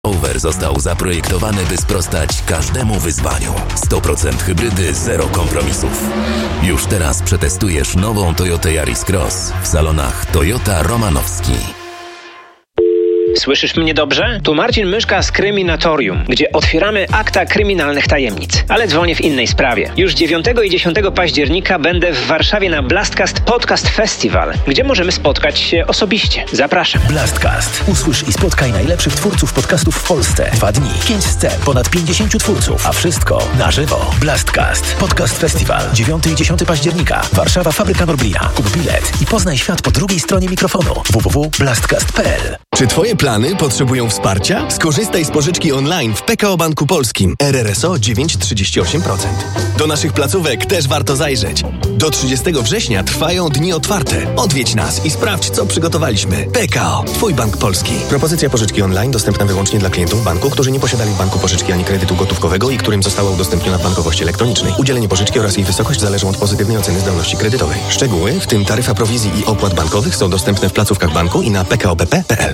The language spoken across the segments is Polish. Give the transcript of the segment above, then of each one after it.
Rover został zaprojektowany, by sprostać każdemu wyzwaniu. 100% hybrydy, zero kompromisów. Już teraz przetestujesz nową Toyota Yaris Cross w salonach Toyota Romanowski. Słyszysz mnie dobrze? Tu Marcin Myszka z Kryminatorium, gdzie otwieramy akta kryminalnych tajemnic. Ale dzwonię w innej sprawie. Już 9 i 10 października będę w Warszawie na Blastcast Podcast Festival, gdzie możemy spotkać się osobiście. Zapraszam. Blastcast. Usłysz i spotkaj najlepszych twórców podcastów w Polsce. 2 dni, 5 scen, ponad 50 twórców, a wszystko na żywo. Blastcast Podcast Festival. 9 i 10 października. Warszawa, Fabryka Norblina. Kup bilet i poznaj świat po drugiej stronie mikrofonu. www.blastcast.pl. Czy twoje plany potrzebują wsparcia? Skorzystaj z pożyczki online w PKO Banku Polskim. RRSO 9,38%. Do naszych placówek też warto zajrzeć. Do 30 września trwają dni otwarte. Odwiedź nas i sprawdź, co przygotowaliśmy. PKO, twój bank polski. Propozycja pożyczki online dostępna wyłącznie dla klientów banku, którzy nie posiadali w banku pożyczki ani kredytu gotówkowego i którym została udostępniona w bankowości elektronicznej. Udzielenie pożyczki oraz jej wysokość zależą od pozytywnej oceny zdolności kredytowej. Szczegóły, w tym taryfa prowizji i opłat bankowych, są dostępne w placówkach banku i na pkobp.pl.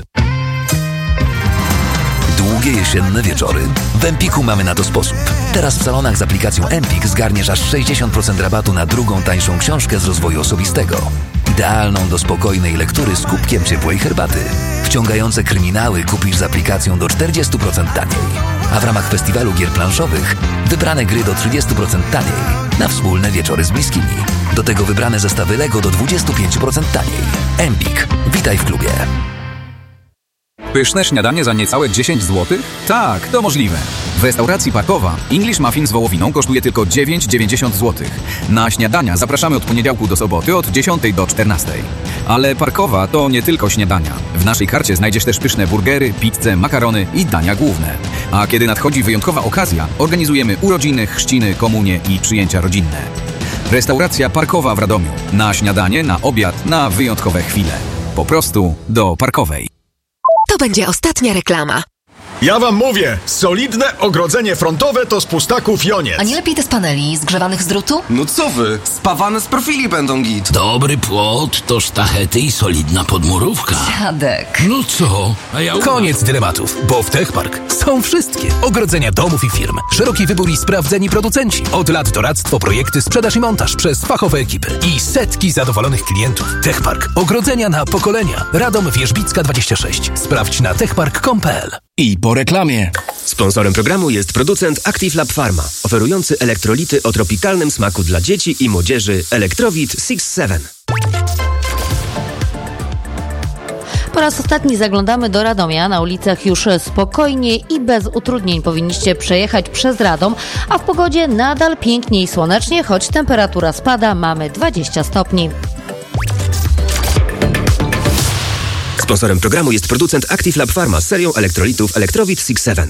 Długie jesienne wieczory? W Empiku mamy na to sposób. Teraz w salonach z aplikacją Empik zgarniesz aż 60% rabatu na drugą tańszą książkę z rozwoju osobistego. Idealną do spokojnej lektury z kubkiem ciepłej herbaty. Wciągające kryminały kupisz z aplikacją do 40% taniej. A w ramach festiwalu gier planszowych wybrane gry do 30% taniej. Na wspólne wieczory z bliskimi. Do tego wybrane zestawy Lego do 25% taniej. Empik. Witaj w klubie. Pyszne śniadanie za niecałe 10 zł? Tak, to możliwe. W restauracji Parkowa English Muffin z wołowiną kosztuje tylko 9,90 zł. Na śniadania zapraszamy od poniedziałku do soboty od 10 do 14. Ale Parkowa to nie tylko śniadania. W naszej karcie znajdziesz też pyszne burgery, pizzę, makarony i dania główne. A kiedy nadchodzi wyjątkowa okazja, organizujemy urodziny, chrzciny, komunie i przyjęcia rodzinne. Restauracja Parkowa w Radomiu. Na śniadanie, na obiad, na wyjątkowe chwile. Po prostu do Parkowej. To będzie ostatnia reklama. Ja wam mówię, solidne ogrodzenie frontowe to z pustaków Joniec. A nie lepiej te z paneli zgrzewanych z drutu? No co wy, spawane z profili będą git. Dobry płot to sztachety i solidna podmurówka. Dziadek. No co? A ja Koniec dylematów, bo w Techpark są wszystkie ogrodzenia domów i firm. Szeroki wybór i sprawdzeni producenci. Od lat doradztwo, projekty, sprzedaż i montaż przez fachowe ekipy. I setki zadowolonych klientów. Techpark. Ogrodzenia na pokolenia. Radom Wierzbicka 26. Sprawdź na techpark.com.pl. I po reklamie. Sponsorem programu jest producent Active Lab Pharma, oferujący elektrolity o tropikalnym smaku dla dzieci i młodzieży Electrowit 6-7. Po raz ostatni zaglądamy do Radomia. Na ulicach już spokojnie i bez utrudnień powinniście przejechać przez Radom, a w pogodzie nadal pięknie i słonecznie, choć temperatura spada, mamy 20 stopni. Sponsorem programu jest producent Active Lab Pharma z serią elektrolitów Electrowit 6-7.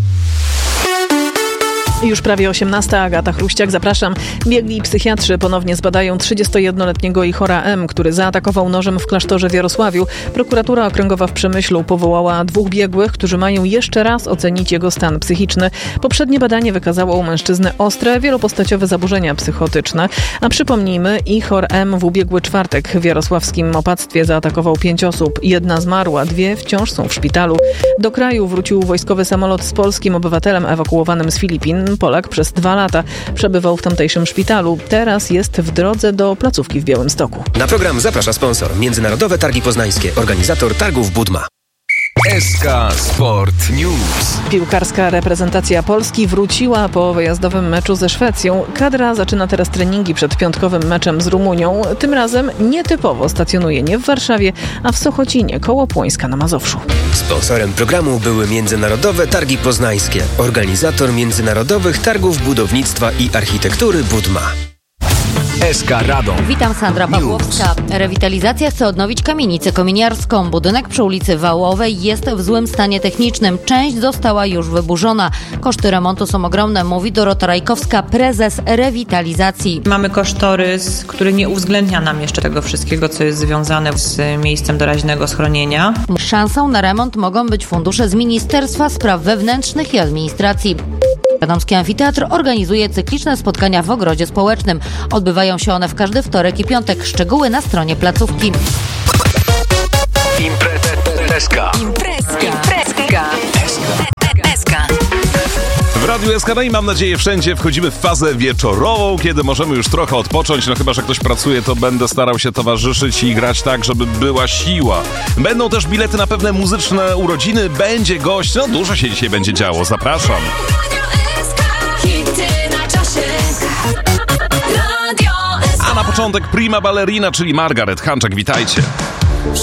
Już prawie 18. Agata Chruściak, zapraszam. Biegli psychiatrzy ponownie zbadają 31-letniego Ihora M., który zaatakował nożem w klasztorze w Jarosławiu. Prokuratura Okręgowa w Przemyślu powołała 2 biegłych, którzy mają jeszcze raz ocenić jego stan psychiczny. Poprzednie badanie wykazało u mężczyzny ostre, wielopostaciowe zaburzenia psychotyczne. A przypomnijmy, Ihor M. w ubiegły czwartek w jarosławskim opactwie zaatakował 5 osób. 1 zmarła, 2 wciąż są w szpitalu. Do kraju wrócił wojskowy samolot z polskim obywatelem ewakuowanym z Filipin. Polak przez 2 lata przebywał w tamtejszym szpitalu. Teraz jest w drodze do placówki w Białymstoku. Na program zaprasza sponsor. Międzynarodowe Targi Poznańskie. Organizator targów Budma. SK Sport News. Piłkarska reprezentacja Polski wróciła po wyjazdowym meczu ze Szwecją. Kadra zaczyna teraz treningi przed piątkowym meczem z Rumunią. Tym razem nietypowo stacjonuje nie w Warszawie, a w Sochocinie, koło Płońska na Mazowszu. Sponsorem programu były Międzynarodowe Targi Poznańskie. Organizator Międzynarodowych Targów Budownictwa i Architektury Budma. SK Radom. Witam, Sandra Pawłowska. Rewitalizacja chce odnowić kamienicę kominiarską. Budynek przy ulicy Wałowej jest w złym stanie technicznym. Część została już wyburzona. Koszty remontu są ogromne, mówi Dorota Rajkowska, prezes rewitalizacji. Mamy kosztorys, który nie uwzględnia nam jeszcze tego wszystkiego, co jest związane z miejscem doraźnego schronienia. Szansą na remont mogą być fundusze z Ministerstwa Spraw Wewnętrznych i Administracji. Radomski Amfiteatr organizuje cykliczne spotkania w ogrodzie społecznym. Odbywają się one w każdy wtorek i piątek. Szczegóły na stronie placówki. Imprezka. Radiu SK, no i mam nadzieję wszędzie wchodzimy w fazę wieczorową, kiedy możemy już trochę odpocząć, no chyba, że ktoś pracuje, to będę starał się towarzyszyć i grać tak, żeby była siła. Będą też bilety na pewne muzyczne urodziny, będzie gość, no dużo się dzisiaj będzie działo, zapraszam. A na początek prima ballerina, czyli Margaret Hanczak, witajcie.